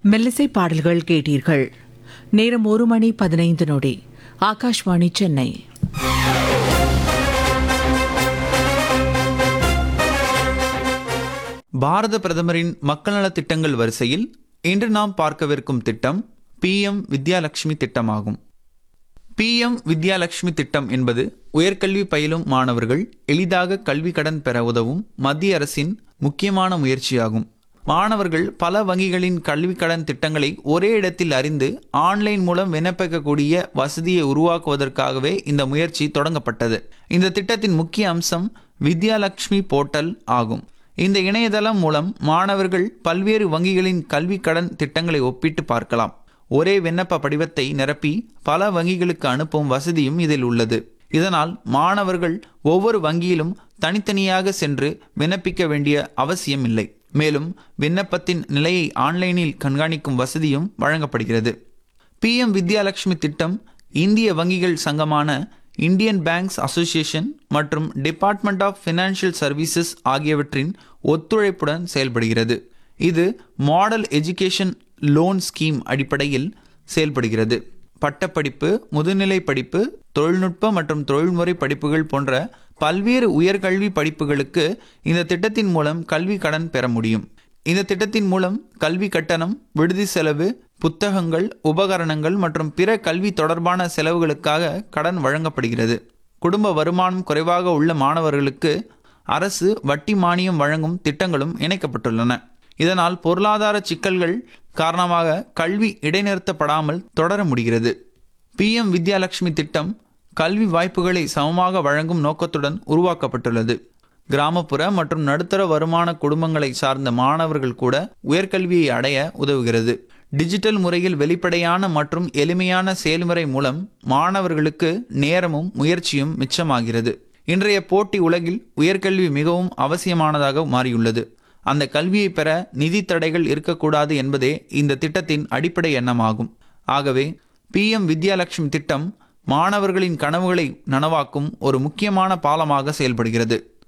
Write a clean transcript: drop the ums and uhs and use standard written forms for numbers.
மெல்லிசை பாடல்கள் கேட்டீர்கள். நேரம் 1:15. ஆகாஷ்வாணி சென்னை. பாரத பிரதமரின் மக்கள் நலத் திட்டங்கள் வரிசையில் இன்று நாம் பார்க்கவிருக்கும் திட்டம் PM வித்யாலட்சுமி திட்டமாகும். PM வித்யாலட்சுமி திட்டம் என்பது உயர்கல்வி பயிலும் மாணவர்கள் எளிதாக கல்வி கடன் பெற உதவும் மத்திய அரசின் முக்கியமான முயற்சியாகும். மாணவர்கள் பல வங்கிகளின் கல்வி கடன் திட்டங்களை ஒரே இடத்தில் அறிந்து ஆன்லைன் மூலம் விண்ணப்பிக்கக்கூடிய வசதியை உருவாக்குவதற்காகவே இந்த முயற்சி தொடங்கப்பட்டது. இந்த திட்டத்தின் முக்கிய அம்சம் வித்யாலட்சுமி போர்ட்டல் ஆகும். இந்த இணையதளம் மூலம் மாணவர்கள் பல்வேறு வங்கிகளின் கல்வி கடன் திட்டங்களை ஒப்பிட்டு பார்க்கலாம். ஒரே விண்ணப்ப படிவத்தை நிரப்பி பல வங்கிகளுக்கு அனுப்பும் வசதியும் இதில் உள்ளது. இதனால் மாணவர்கள் ஒவ்வொரு வங்கியிலும் தனித்தனியாக சென்று விண்ணப்பிக்க வேண்டிய அவசியம் இல்லை. மேலும் விண்ணப்பத்தின் நிலையை ஆன்லைனில் கண்காணிக்கும் வசதியும் வழங்கப்படுகிறது. PM வித்யாலட்சுமி திட்டம் இந்திய வங்கிகள் சங்கமான இந்தியன் பேங்க்ஸ் அசோசியேஷன் மற்றும் டிபார்ட்மெண்ட் ஆஃப் ஃபினான்ஷியல் சர்வீசஸ் ஆகியவற்றின் ஒத்துழைப்புடன் செயல்படுகிறது. இது மாடல் எஜுகேஷன் லோன் ஸ்கீம் அடிப்படையில் செயல்படுகிறது. பட்டப்படிப்பு, முதுநிலை படிப்பு, தொழில்நுட்ப மற்றும் தொழில்முறை படிப்புகள் போன்ற பல்வேறு உயர்கல்வி படிப்புகளுக்கு இந்த திட்டத்தின் மூலம் கல்வி கடன் பெற முடியும். இந்த திட்டத்தின் மூலம் கல்வி கட்டணம், விடுதி செலவு, புத்தகங்கள், உபகரணங்கள் மற்றும் பிற கல்வி தொடர்பான செலவுகளுக்காக கடன் வழங்கப்படுகிறது. குடும்ப வருமானம் குறைவாக உள்ள மாணவர்களுக்கு அரசு வட்டி மானியம் வழங்கும் திட்டங்களும் இணைக்கப்பட்டுள்ளன. இதனால் பொருளாதார சிக்கல்கள் காரணமாக கல்வி இடைநிறுத்தப்படாமல் தொடர முடிகிறது. PM வித்யாலட்சுமி திட்டம் கல்வி வாய்ப்புகளை சமமாக வழங்கும் நோக்கத்துடன் உருவாக்கப்பட்டுள்ளது. கிராமப்புற மற்றும் நடுத்தர வருமான குடும்பங்களை சார்ந்த மாணவர்கள் கூட உயர்கல்வியை அடைய உதவுகிறது. டிஜிட்டல் முறையில் வெளிப்படையான மற்றும் எளிமையான செயல்முறை மூலம் மாணவர்களுக்கு நேரமும் முயற்சியும் மிச்சமாகிறது. இன்றைய போட்டி உலகில் உயர்கல்வி மிகவும் அவசியமானதாக மாறியுள்ளது. அந்த கல்வியை பெற நிதி தடைகள் இருக்கக்கூடாது என்பதே இந்த திட்டத்தின் அடிப்படை எண்ணமாகும். ஆகவே PM வித்யாலட்சுமி திட்டம் மாணவர்களின் கனவுகளை நனவாக்கும் ஒரு முக்கியமான பாலமாக செயல்படுகிறது.